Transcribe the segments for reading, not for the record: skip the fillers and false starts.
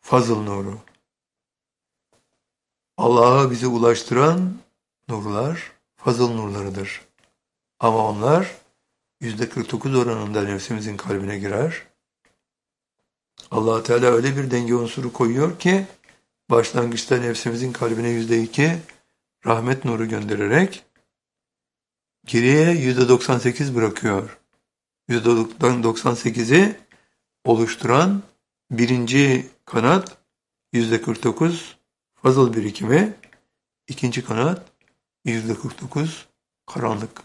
fazıl nuru. Allah'a bizi ulaştıran nurlar fazıl nurlarıdır. Ama onlar %49 oranında nefsimizin kalbine girer. Allah Teala öyle bir denge unsuru koyuyor ki başlangıçta nefsimizin kalbine %2 rahmet nuru göndererek geriye %98 bırakıyor. %98'i oluşturan birinci kanat %49 fazıl birikimi, ikinci kanat %49 karanlık.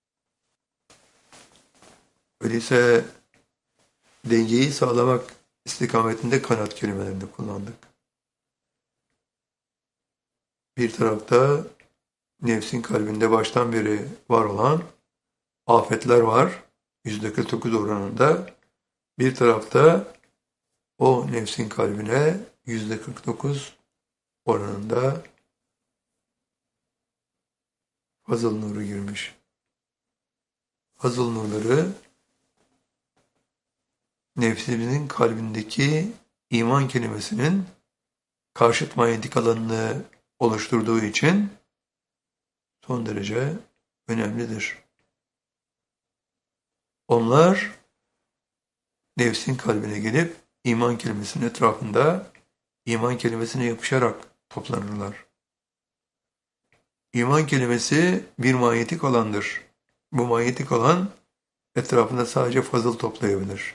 Öyleyse dengeyi sağlamak istikametinde kanat kelimelerini kullandık. Bir tarafta nefsin kalbinde baştan beri var olan afetler var, %49 oranında. Bir tarafta o nefsin kalbine %49 oranında fazıl nuru girmiş. Fazıl nurları nefsimizin kalbindeki iman kelimesinin karşıt manyetik alanını oluşturduğu için son derece önemlidir. Onlar nefsin kalbine gelip iman kelimesinin etrafında iman kelimesine yapışarak toplanırlar. İman kelimesi bir manyetik alandır. Bu manyetik alan etrafında sadece fazıl toplayabilir.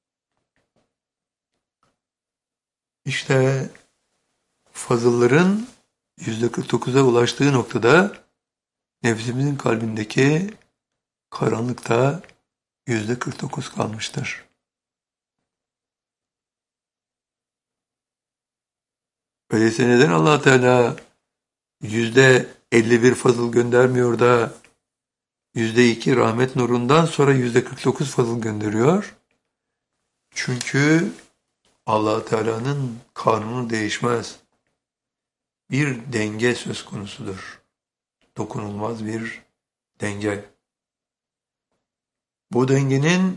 İşte fazılların %49'a ulaştığı noktada nefsimizin kalbindeki karanlıkta %49 kalmıştır. Öyleyse neden Allah Teala %51 fazıl göndermiyor da %2 rahmet nurundan sonra %49 fazıl gönderiyor? Çünkü Allah Teala'nın kanunu değişmez. Bir denge söz konusudur. Dokunulmaz bir denge. Bu dengenin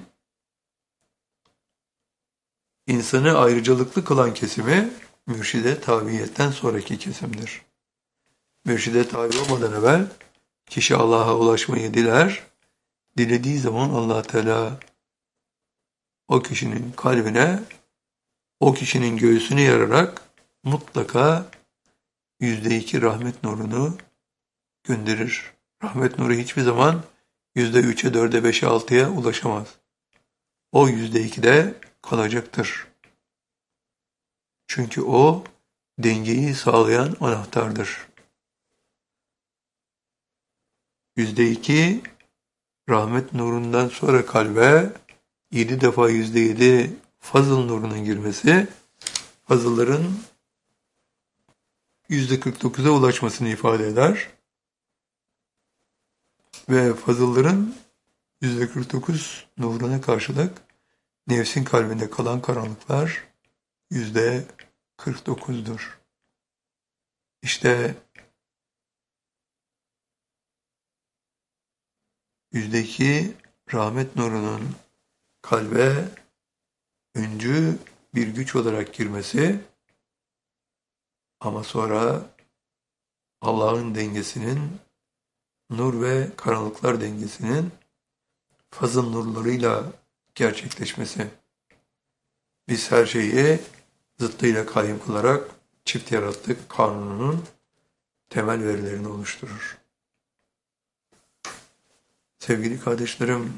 insanı ayrıcalıklı kılan kesimi mürşide tabiiyetten sonraki kesimdir. Mürşide tabi olmadan evvel kişi Allah'a ulaşmayı diler. Dilediği zaman Allah Teala o kişinin kalbine, o kişinin göğsünü yararak mutlaka %2 rahmet nurunu gönderir. Rahmet nuru hiçbir zaman %3'e, 4'e, 5'e, 6'ya ulaşamaz. O %2'de kalacaktır. Çünkü o dengeyi sağlayan anahtardır. %2 rahmet nurundan sonra kalbe 7 defa %7 fazıl nurunun girmesi, fazılların %49'a ulaşmasını ifade eder. Ve fazılların %49 nuruna karşılık nefsin kalbinde kalan karanlıklar %49'dur. İşte %2 rahmet nurunun kalbe öncü bir güç olarak girmesi ama sonra Allah'ın dengesinin, nur ve karanlıklar dengesinin fazıl nurlarıyla gerçekleşmesi. Biz her şeyi zıttıyla kayyum kılarak çift yarattık kanununun temel verilerini oluşturur. Sevgili kardeşlerim,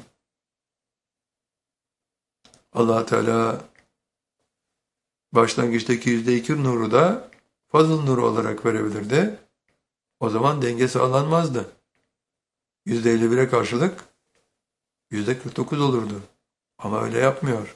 Allah Teala başlangıçtaki %2 nuru da fazıl nuru olarak verebilirdi. O zaman denge sağlanmazdı. %51'e karşılık %49 olurdu. Ama öyle yapmıyor.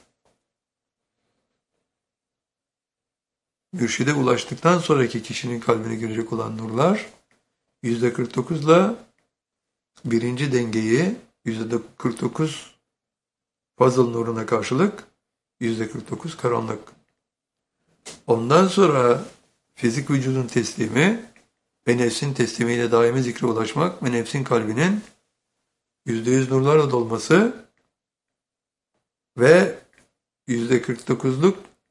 Mürşide ulaştıktan sonraki kişinin kalbine girecek olan nurlar %49'la birinci dengeyi %49 fazıl nuruna karşılık %49 karanlık. Ondan sonra fizik vücudun teslimi ve nefsin teslimiyle daimi zikre ulaşmak ve nefsin kalbinin %100 nurlarla dolması ve %49'luk